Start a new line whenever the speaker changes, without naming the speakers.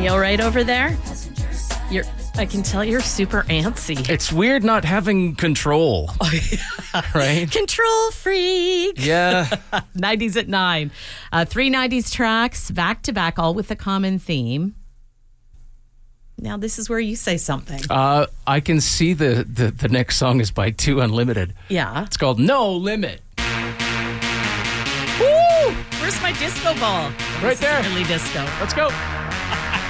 You all right over there? I can tell you're super antsy.
It's weird not having control. Right?
Control freak.
Yeah.
90s at 9. 3 90s tracks, back to back, all with a common theme. Now, this is where you say something.
I can see the next song is by 2 Unlimited.
Yeah.
It's called No Limit.
Woo! Where's my disco ball?
Right there.
Really disco.
Let's go.